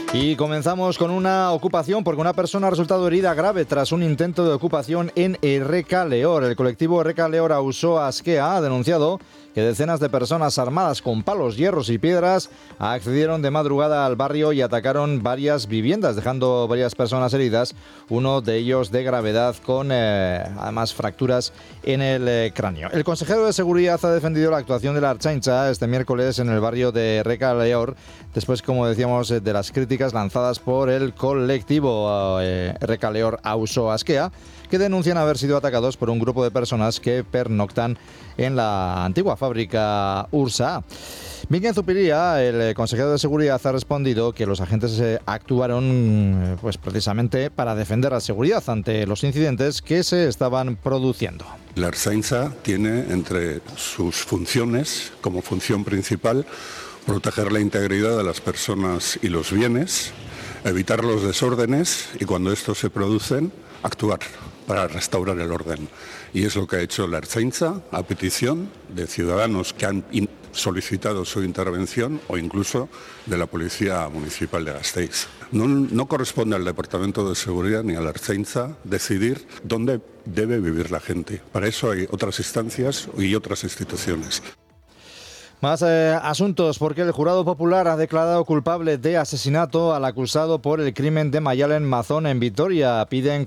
Y comenzamos con una ocupación porque una persona ha resultado herida grave tras un intento de ocupación en Errekaleor. El colectivo Errekaleor Auzo Askea ha denunciado que decenas de personas armadas con palos, hierros y piedras accedieron de madrugada al barrio y atacaron varias viviendas, dejando varias personas heridas, uno de ellos de gravedad con además fracturas en el cráneo. El consejero de Seguridad ha defendido la actuación de la Ertzaintza este miércoles en el barrio de Errekaleor, después, como decíamos, de las críticas lanzadas por el colectivo Errekaleor Auzo Askea, que denuncian haber sido atacados por un grupo de personas que pernoctan en la antigua fábrica Ursa. Miguel Zupiría, el consejero de Seguridad, ha respondido que los agentes actuaron pues precisamente para defender la seguridad ante los incidentes que se estaban produciendo. La Ertzaintza tiene entre sus funciones, como función principal, proteger la integridad de las personas y los bienes, evitar los desórdenes y, cuando estos se producen, actuar para restaurar el orden. Y es lo que ha hecho la Ertzaintza a petición de ciudadanos que han solicitado su intervención o incluso de la Policía Municipal de Gasteiz. No corresponde al Departamento de Seguridad ni a la Ertzaintza decidir dónde debe vivir la gente. Para eso hay otras instancias y otras instituciones. Más asuntos, porque el jurado popular ha declarado culpable de asesinato al acusado por el crimen de Maialen Mazón en Vitoria. Piden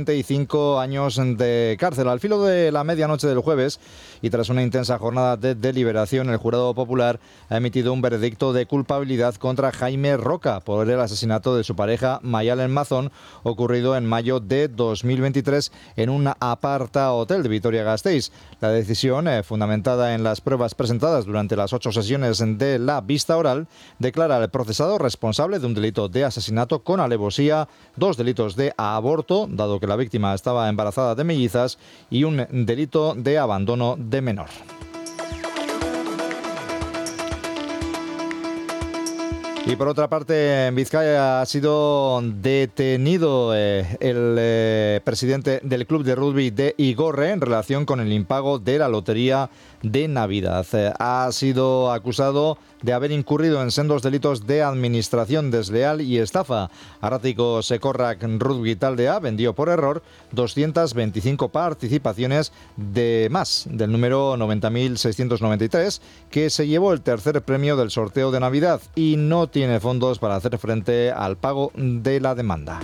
45 años de cárcel. Al filo de la medianoche del jueves y tras una intensa jornada de deliberación, el jurado popular ha emitido un veredicto de culpabilidad contra Jaime Roca por el asesinato de su pareja Maialen Mazón, ocurrido en mayo de 2023 en un aparta hotel de Vitoria-Gasteiz. La decisión, fundamentada en las pruebas presentadas durante las 8 sesiones de la vista oral, declara al procesado responsable de un delito de asesinato con alevosía, 2 delitos de aborto, dado que la víctima estaba embarazada de mellizas, y un delito de abandono de menor. Y por otra parte, en Vizcaya ha sido detenido el presidente del club de rugby de Igorre en relación con el impago de la lotería de Navidad. Ha sido acusado de haber incurrido en sendos delitos de administración desleal y estafa. Arratiko Sekorrak Rugby Taldea vendió por error 225 participaciones de más del número 90.693, que se llevó el tercer premio del sorteo de Navidad y no tiene fondos para hacer frente al pago de la demanda.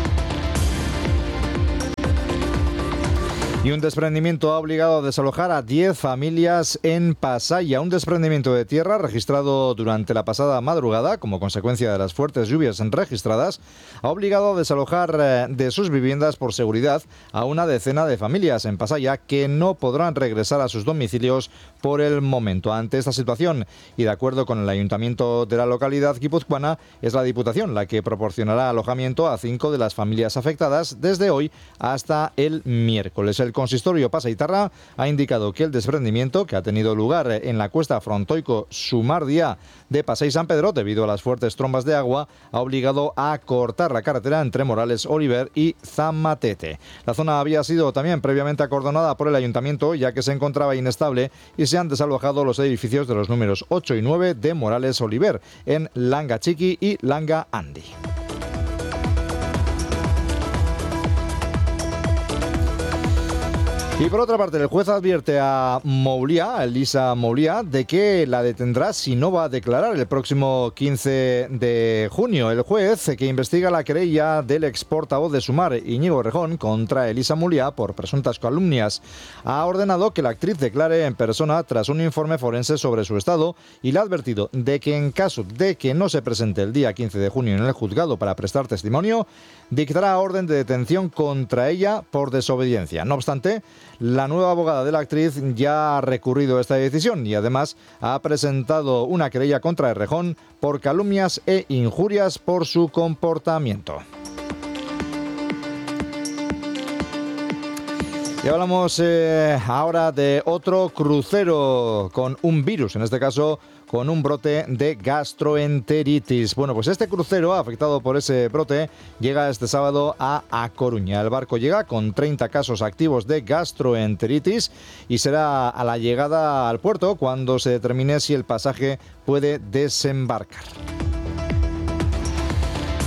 Y un desprendimiento ha obligado a desalojar a 10 familias en Pasaia. Un desprendimiento de tierra registrado durante la pasada madrugada como consecuencia de las fuertes lluvias registradas ha obligado a desalojar de sus viviendas por seguridad a una decena de familias en Pasaia que no podrán regresar a sus domicilios por el momento. Ante esta situación y de acuerdo con el ayuntamiento de la localidad guipuzcoana, es la Diputación la que proporcionará alojamiento a 5 de las familias afectadas desde hoy hasta el miércoles. El consistorio pasaitarra ha indicado que el desprendimiento que ha tenido lugar en la cuesta Frontoico-Sumardia de Pasai San Pedro debido a las fuertes trombas de agua ha obligado a cortar la carretera entre Morales Oliver y Zamatete. La zona había sido también previamente acordonada por el ayuntamiento ya que se encontraba inestable y se han desalojado los edificios de los números 8 y 9 de Morales Oliver en Langa Chiqui y Langa Andi. Y por otra parte, el juez advierte a Mouliá, Elisa Mouliá, de que la detendrá si no va a declarar el próximo 15 de junio. El juez, que investiga la querella del ex portavoz de Sumar, Íñigo Errejón, contra Elisa Mouliá por presuntas calumnias, ha ordenado que la actriz declare en persona tras un informe forense sobre su estado y le ha advertido de que en caso de que no se presente el día 15 de junio en el juzgado para prestar testimonio, dictará orden de detención contra ella por desobediencia. No obstante, la nueva abogada de la actriz ya ha recurrido a esta decisión y además ha presentado una querella contra Errejón por calumnias e injurias por su comportamiento. Y hablamos ahora de otro crucero con un virus, en este caso con un brote de gastroenteritis. Bueno, pues este crucero, afectado por ese brote, llega este sábado a Coruña. El barco llega con 30 casos activos de gastroenteritis y será a la llegada al puerto cuando se determine si el pasaje puede desembarcar.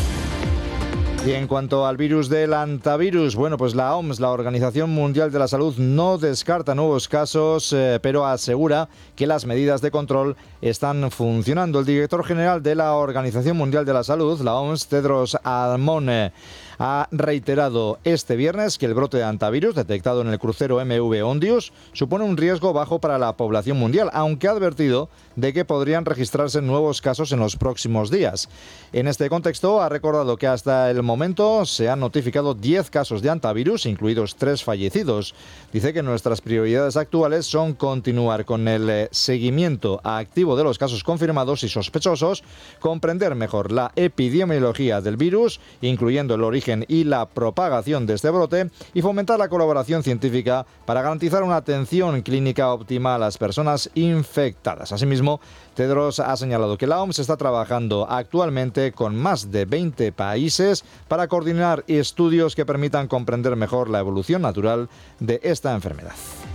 Y en cuanto al virus del hantavirus, bueno, pues la OMS, la Organización Mundial de la Salud, no descarta nuevos casos, pero asegura que las medidas de control están funcionando. El director general de la Organización Mundial de la Salud, la OMS, Tedros Adhanom, ha reiterado este viernes que el brote de hantavirus detectado en el crucero MV Ondius supone un riesgo bajo para la población mundial, aunque ha advertido de que podrían registrarse nuevos casos en los próximos días. En este contexto, ha recordado que hasta el momento se han notificado 10 casos de hantavirus, incluidos 3 fallecidos. Dice que nuestras prioridades actuales son continuar con el seguimiento activo de los casos confirmados y sospechosos, comprender mejor la epidemiología del virus, incluyendo el origen y la propagación de este brote, y fomentar la colaboración científica para garantizar una atención clínica óptima a las personas infectadas. Asimismo, Tedros ha señalado que la OMS está trabajando actualmente con más de 20 países para coordinar estudios que permitan comprender mejor la evolución natural de esta enfermedad.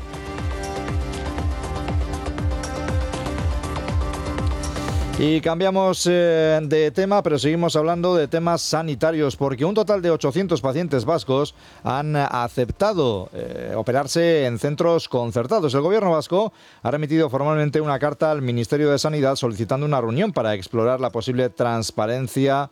Y cambiamos de tema, pero seguimos hablando de temas sanitarios, porque un total de 800 pacientes vascos han aceptado operarse en centros concertados. El gobierno vasco ha remitido formalmente una carta al Ministerio de Sanidad solicitando una reunión para explorar la posible transferencia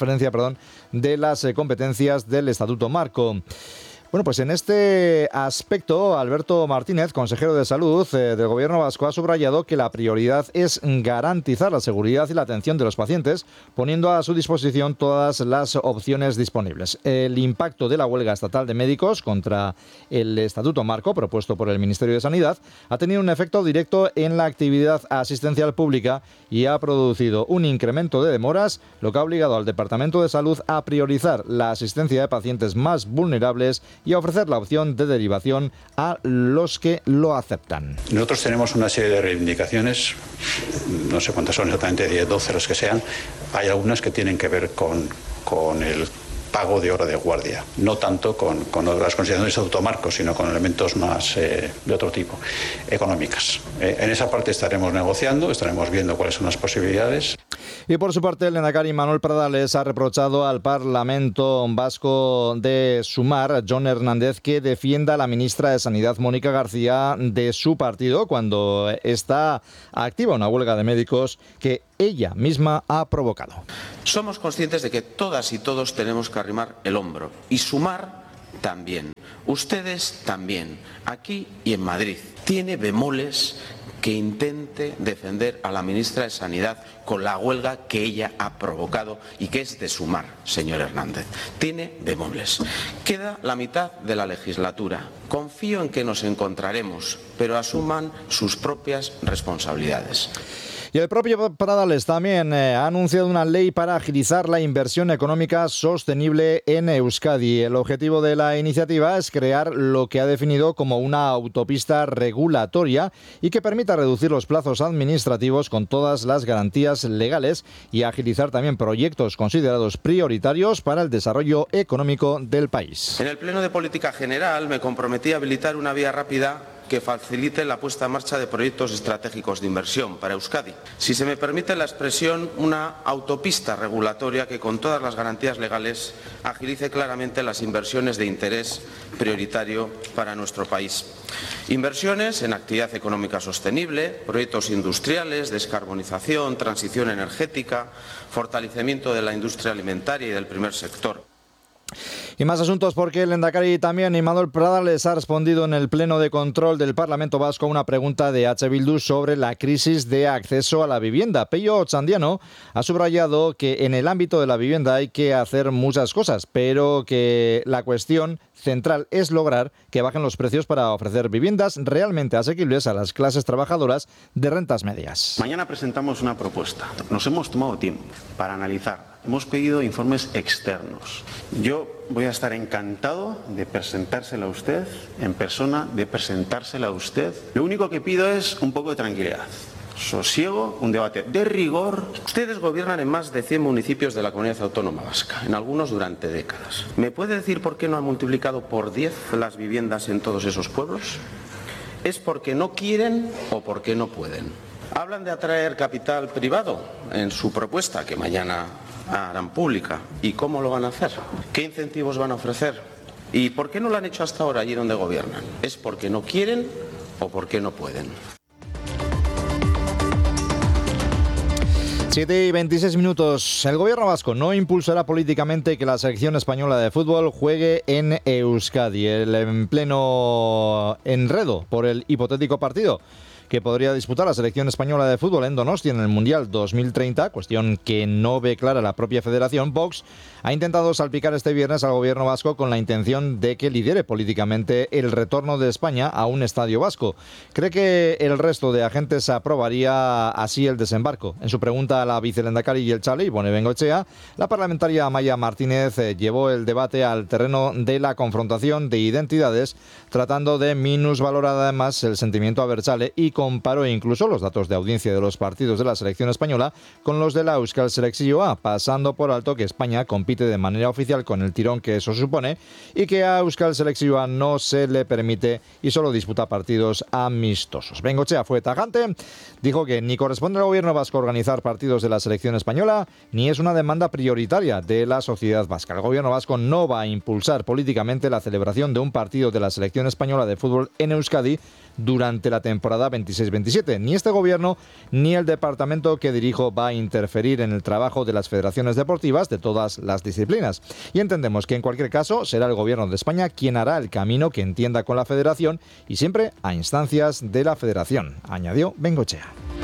de las competencias del Estatuto Marco. Bueno, pues en este aspecto, Alberto Martínez, consejero de Salud del Gobierno vasco, ha subrayado que la prioridad es garantizar la seguridad y la atención de los pacientes, poniendo a su disposición todas las opciones disponibles. El impacto de la huelga estatal de médicos contra el Estatuto Marco, propuesto por el Ministerio de Sanidad, ha tenido un efecto directo en la actividad asistencial pública y ha producido un incremento de demoras, lo que ha obligado al Departamento de Salud a priorizar la asistencia de pacientes más vulnerables y a ofrecer la opción de derivación a los que lo aceptan. Nosotros tenemos una serie de reivindicaciones, no sé cuántas son exactamente, 10, 12 las que sean. Hay algunas que tienen que ver con el pago de hora de guardia, no tanto con las consideraciones de Estatuto Marco, sino con elementos más de otro tipo, económicas. En esa parte estaremos negociando, estaremos viendo cuáles son las posibilidades. Y por su parte, el lehendakari Manuel Pradales ha reprochado al Parlamento vasco de Sumar, Jon Hernández, que defienda a la ministra de Sanidad, Mónica García, de su partido, cuando está activa una huelga de médicos que ella misma ha provocado. Somos conscientes de que todas y todos tenemos que arrimar el hombro, y Sumar también, ustedes también, aquí y en Madrid. Tiene bemoles que intente defender a la ministra de Sanidad con la huelga que ella ha provocado y que es de Sumar, señor Hernández. Tiene bemoles. Queda la mitad de la legislatura. Confío en que nos encontraremos, pero asuman sus propias responsabilidades. Y el propio Pradales también ha anunciado una ley para agilizar la inversión económica sostenible en Euskadi. El objetivo de la iniciativa es crear lo que ha definido como una autopista regulatoria y que permita reducir los plazos administrativos con todas las garantías legales y agilizar también proyectos considerados prioritarios para el desarrollo económico del país. En el Pleno de Política General me comprometí a habilitar una vía rápida que facilite la puesta en marcha de proyectos estratégicos de inversión para Euskadi. Si se me permite la expresión, una autopista regulatoria que con todas las garantías legales agilice claramente las inversiones de interés prioritario para nuestro país. Inversiones en actividad económica sostenible, proyectos industriales, descarbonización, transición energética, fortalecimiento de la industria alimentaria y del primer sector. Y más asuntos porque el lehendakari también, Manuel Pradales, ha respondido en el Pleno de Control del Parlamento Vasco a una pregunta de H. Bildu sobre la crisis de acceso a la vivienda. Pello Otxandiano ha subrayado que en el ámbito de la vivienda hay que hacer muchas cosas, pero que la cuestión central es lograr que bajen los precios para ofrecer viviendas realmente asequibles a las clases trabajadoras de rentas medias. Mañana presentamos una propuesta. Nos hemos tomado tiempo para analizar. Hemos pedido informes externos. Yo voy a estar encantado de presentársela a usted en persona, de presentársela a usted. Lo único que pido es un poco de tranquilidad. Sosiego, un debate de rigor. Ustedes gobiernan en más de 100 municipios de la Comunidad Autónoma Vasca, en algunos durante décadas. ¿Me puede decir por qué no han multiplicado por 10 las viviendas en todos esos pueblos? ¿Es porque no quieren o porque no pueden? Hablan de atraer capital privado en su propuesta, que mañana harán pública. ¿Y cómo lo van a hacer? ¿Qué incentivos van a ofrecer? ¿Y por qué no lo han hecho hasta ahora allí donde gobiernan? ¿Es porque no quieren o porque no pueden? 7:26. El gobierno vasco no impulsará políticamente que la selección española de fútbol juegue en Euskadi. En pleno enredo por el hipotético partido que podría disputar la selección española de fútbol en Donostia en el Mundial 2030, cuestión que no ve clara la propia federación, Vox ha intentado salpicar este viernes al gobierno vasco con la intención de que lidere políticamente el retorno de España a un estadio vasco. Cree que el resto de agentes aprobaría así el desembarco. En su pregunta a la vicelehendakari Jeltzale, Ibone Bengoechea, la parlamentaria Amaia Martínez llevó el debate al terreno de la confrontación de identidades, tratando de minusvalorar además el sentimiento abertzale y comparó incluso los datos de audiencia de los partidos de la selección española con los de la Euskal Selekzioa, pasando por alto que España compite de manera oficial con el tirón que eso supone y que a Euskal Selekzioa no se le permite y solo disputa partidos amistosos. Bengoechea fue tajante, dijo que ni corresponde al gobierno vasco organizar partidos de la selección española ni es una demanda prioritaria de la sociedad vasca. El gobierno vasco no va a impulsar políticamente la celebración de un partido de la selección española de fútbol en Euskadi durante la temporada 26-27. Ni este gobierno ni el departamento que dirijo va a interferir en el trabajo de las federaciones deportivas de todas las disciplinas. Y entendemos que en cualquier caso será el gobierno de España quien hará el camino que entienda con la federación y siempre a instancias de la federación, añadió Bengoechea.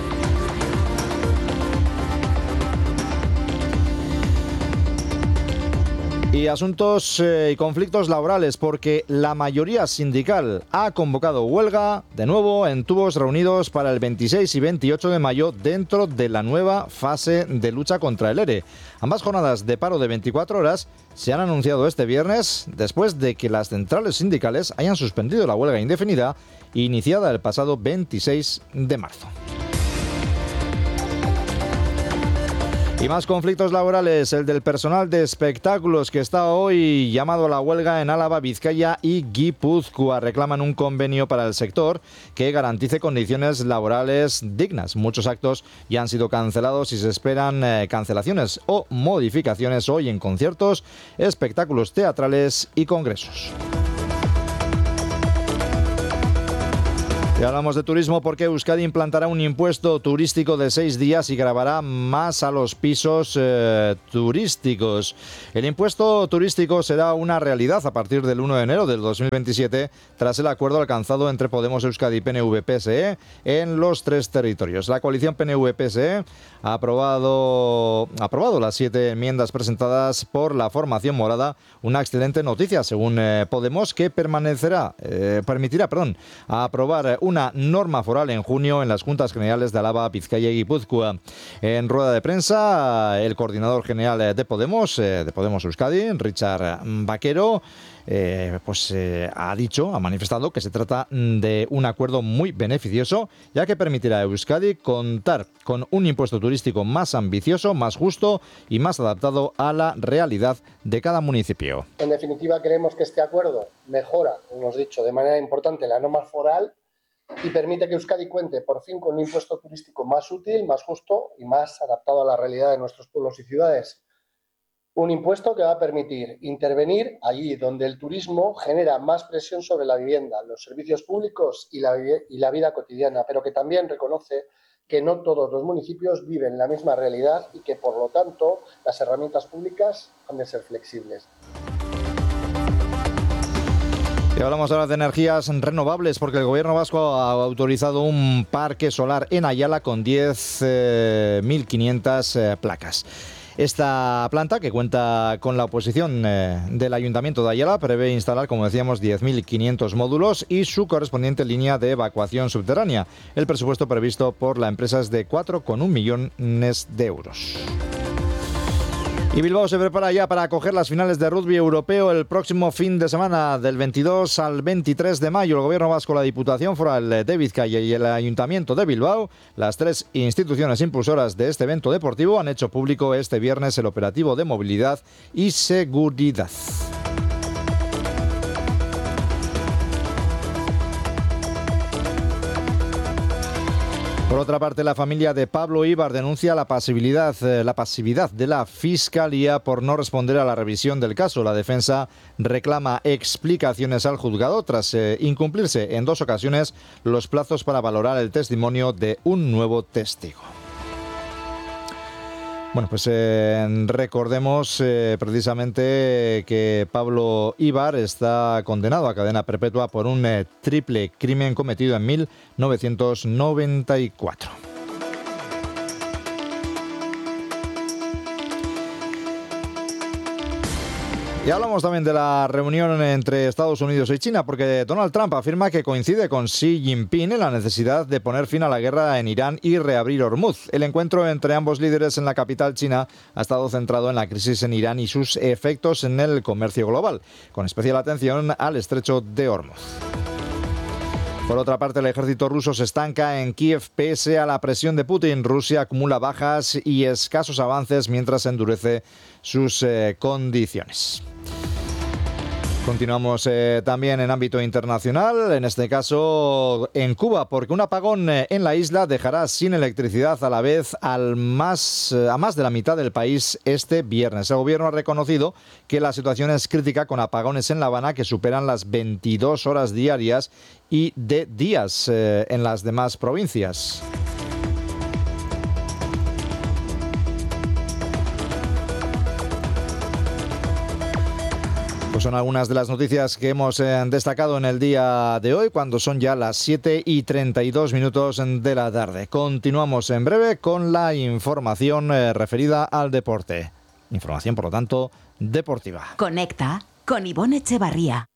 Y asuntos y conflictos laborales, porque la mayoría sindical ha convocado huelga de nuevo en tubos reunidos para el 26 y 28 de mayo dentro de la nueva fase de lucha contra el ERE. Ambas jornadas de paro de 24 horas se han anunciado este viernes después de que las centrales sindicales hayan suspendido la huelga indefinida iniciada el pasado 26 de marzo. Y más conflictos laborales, el del personal de espectáculos que está hoy llamado a la huelga en Álava, Vizcaya y Guipúzcoa. Reclaman un convenio para el sector que garantice condiciones laborales dignas. Muchos actos ya han sido cancelados y se esperan cancelaciones o modificaciones hoy en conciertos, espectáculos teatrales y congresos. Y hablamos de turismo porque Euskadi implantará un impuesto turístico de 6 días y gravará más a los pisos turísticos. El impuesto turístico será una realidad a partir del 1 de enero del 2027 tras el acuerdo alcanzado entre Podemos Euskadi y PNV-PSE en los 3 territorios. La coalición PNV-PSE ha aprobado las 7 enmiendas presentadas por la formación morada, una excelente noticia según Podemos que permitirá aprobar una norma foral en junio en las Juntas Generales de Álava, Vizcaya y Guipúzcoa. En rueda de prensa, el coordinador general de Podemos Euskadi, Richard Vaquero, ha manifestado que se trata de un acuerdo muy beneficioso, ya que permitirá a Euskadi contar con un impuesto turístico más ambicioso, más justo y más adaptado a la realidad de cada municipio. En definitiva, creemos que este acuerdo mejora, hemos dicho, de manera importante la norma foral y permite que Euskadi cuente por fin con un impuesto turístico más útil, más justo y más adaptado a la realidad de nuestros pueblos y ciudades. Un impuesto que va a permitir intervenir allí donde el turismo genera más presión sobre la vivienda, los servicios públicos y la vida cotidiana, pero que también reconoce que no todos los municipios viven la misma realidad y que, por lo tanto, las herramientas públicas han de ser flexibles. Y hablamos ahora de energías renovables porque el gobierno vasco ha autorizado un parque solar en Ayala con 10.500 placas. Esta planta, que cuenta con la oposición del Ayuntamiento de Ayala, prevé instalar, como decíamos, 10.500 módulos y su correspondiente línea de evacuación subterránea. El presupuesto previsto por la empresa es de 4,1 millones de euros. Y Bilbao se prepara ya para acoger las finales de rugby europeo el próximo fin de semana, del 22 al 23 de mayo. El Gobierno vasco, la Diputación Foral de Vizcaya y el Ayuntamiento de Bilbao, las 3 instituciones impulsoras de este evento deportivo, han hecho público este viernes el operativo de movilidad y seguridad. Por otra parte, la familia de Pablo Ibar denuncia la pasividad de la Fiscalía por no responder a la revisión del caso. La defensa reclama explicaciones al juzgado tras incumplirse en 2 ocasiones los plazos para valorar el testimonio de un nuevo testigo. Bueno, pues recordemos precisamente que Pablo Ibar está condenado a cadena perpetua por un triple crimen cometido en 1994. Y hablamos también de la reunión entre Estados Unidos y China, porque Donald Trump afirma que coincide con Xi Jinping en la necesidad de poner fin a la guerra en Irán y reabrir Hormuz. El encuentro entre ambos líderes en la capital china ha estado centrado en la crisis en Irán y sus efectos en el comercio global, con especial atención al estrecho de Hormuz. Por otra parte, el ejército ruso se estanca en Kiev pese a la presión de Putin. Rusia acumula bajas y escasos avances mientras endurece sus condiciones. Continuamos también en ámbito internacional, en este caso en Cuba, porque un apagón en la isla dejará sin electricidad a la vez a más de la mitad del país este viernes. El gobierno ha reconocido que la situación es crítica, con apagones en La Habana que superan las 22 horas diarias y de días en las demás provincias. Pues son algunas de las noticias que hemos destacado en el día de hoy, cuando son ya las 7:32 de la tarde. Continuamos en breve con la información referida al deporte. Información, por lo tanto, deportiva. Conecta con Ivonne Echevarría.